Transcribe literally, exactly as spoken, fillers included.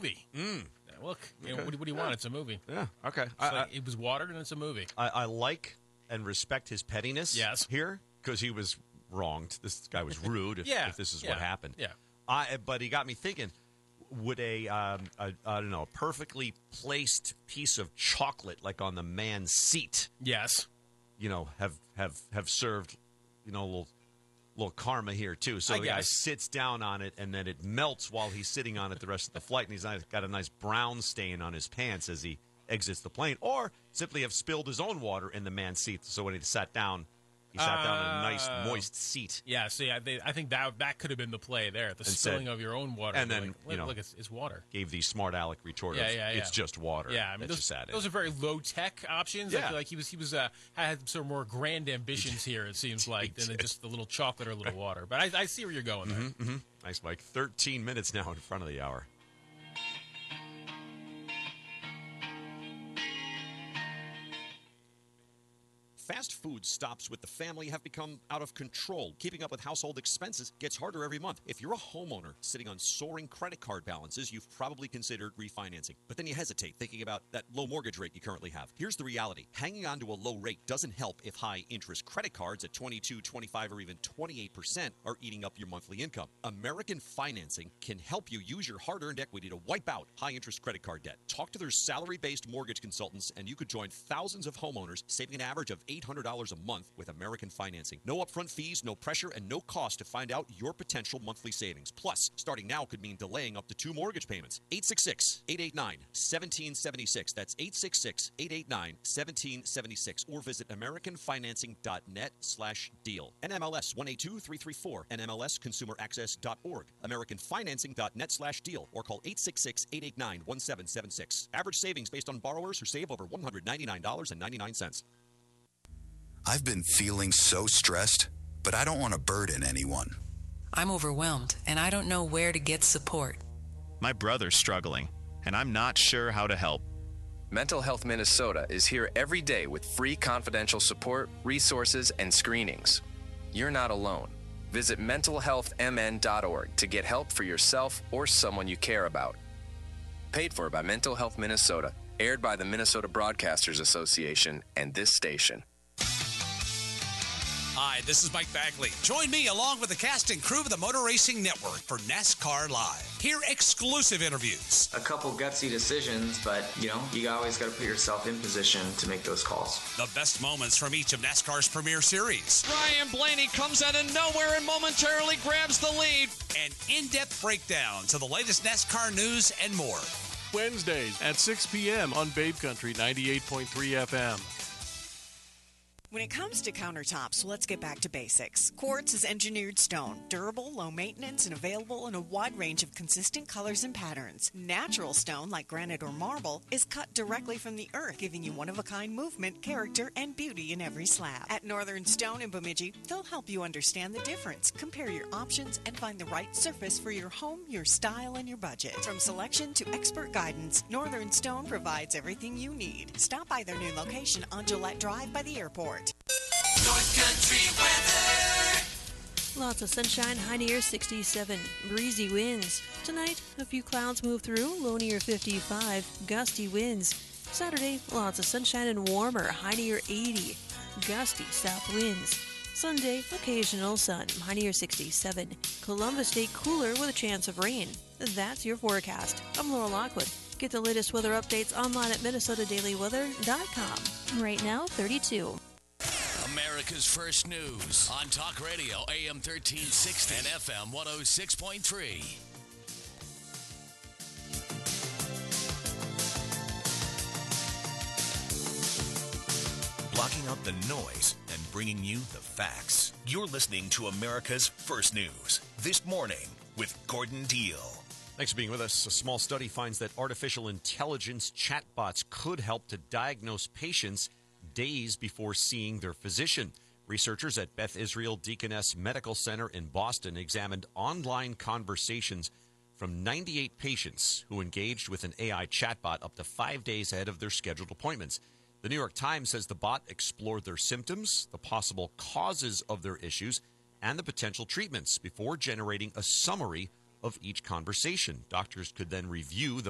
movie. Mm. Look, you know, Okay. what, do- what do you want? It's a movie. Yeah, okay. It's I, like, I, it was watered, and it's a movie. I, I like and respect his pettiness Yes. here because he was wronged. This guy was rude if, Yeah, if this is yeah, what happened. yeah. I, but he got me thinking, would a, um, a, I don't know, a perfectly placed piece of chocolate like on the man's seat, Yes. you know, have, have, have served, you know, a little, little karma here too. So I the guy guess. sits down on it and then it melts while he's sitting on it the rest of the flight, and he's nice- got a nice brown stain on his pants as he exits the plane, or simply have spilled his own water in the man's seat. So when he sat down, he sat down in a nice Oh. moist seat. Yeah, see, I, they, I think that that could have been the play there, the And spilling said- of your own water. and then, like, you look, know, look, it's, it's water. Gave the smart aleck retort Yeah, of, yeah, yeah. it's just water. Yeah, I mean, that those, you sat in. those are very low tech options. I Yeah. feel like he was he was uh, had some more grand ambitions here. It seems like than just a little chocolate or a little water. But I, I see where you're going there. Mm-hmm. Nice, Mike. thirteen minutes now in front of the hour. Fast food stops with the family have become out of control. Keeping up with household expenses gets harder every month. If you're a homeowner sitting on soaring credit card balances, you've probably considered refinancing. But then you hesitate, thinking about that low mortgage rate you currently have. Here's the reality. Hanging on to a low rate doesn't help if high-interest credit cards at twenty-two, twenty-five, or even twenty-eight percent are eating up your monthly income. American Financing can help you use your hard-earned equity to wipe out high-interest credit card debt. Talk to their salary-based mortgage consultants, and you could join thousands of homeowners, saving an average of eight hundred dollars a month with American Financing. No upfront fees, no pressure, and no cost to find out your potential monthly savings. Plus, starting now could mean delaying up to two mortgage payments. eight six six, eight eight nine, one seven seven six. That's eight six six, eight eight nine, one seven seven six. Or visit americanfinancing.net slash deal. N M L S one eight two three three four. N M L S consumer access dot org. americanfinancing.net slash deal. Or call eight six six, eight eight nine, one seven seven six. Average savings based on borrowers who save over one hundred ninety-nine dollars and ninety-nine cents. I've been feeling so stressed, but I don't want to burden anyone. I'm overwhelmed, and I don't know where to get support. My brother's struggling, and I'm not sure how to help. Mental Health Minnesota is here every day with free confidential support, resources, and screenings. You're not alone. Visit mental health m n dot org to get help for yourself or someone you care about. Paid for by Mental Health Minnesota, aired by the Minnesota Broadcasters Association and this station. Hi, this is Mike Bagley. Join me along with the cast and crew of the Motor Racing Network for NASCAR Live. Hear exclusive interviews. A couple gutsy decisions, but, you know, you always got to put yourself in position to make those calls. The best moments from each of NASCAR's premier series. Ryan Blaney comes out of nowhere and momentarily grabs the lead. An in-depth breakdown to the latest NASCAR news and more. Wednesdays at six p.m. on Babe Country ninety-eight point three F M. When it comes to countertops, let's get back to basics. Quartz is engineered stone, durable, low maintenance, and available in a wide range of consistent colors and patterns. Natural stone, like granite or marble, is cut directly from the earth, giving you one-of-a-kind movement, character, and beauty in every slab. At Northern Stone in Bemidji, they'll help you understand the difference, compare your options, and find the right surface for your home, your style, and your budget. From selection to expert guidance, Northern Stone provides everything you need. Stop by their new location on Gillette Drive by the airport. North Country weather. Lots of sunshine, high near sixty-seven. Breezy winds. Tonight, a few clouds move through, low near fifty-five. Gusty winds. Saturday, lots of sunshine and warmer, high near eighty. Gusty south winds. Sunday, occasional sun, high near sixty-seven. Columbus Day cooler with a chance of rain. That's your forecast. I'm Laura Lockwood. Get the latest weather updates online at minnesota daily weather dot com. Right now, thirty-two. America's First News on Talk Radio, A M thirteen sixty and F M one oh six point three. Blocking out the noise and bringing you the facts. You're listening to America's First News this morning with Gordon Deal. Thanks for being with us. A small study finds that artificial intelligence chatbots could help to diagnose patients days before seeing their physician. Researchers at Beth Israel Deaconess Medical Center in Boston examined online conversations from ninety-eight patients who engaged with an A I chatbot up to five days ahead of their scheduled appointments. The New York Times says the bot explored their symptoms, the possible causes of their issues, and the potential treatments before generating a summary of each conversation. Doctors could then review the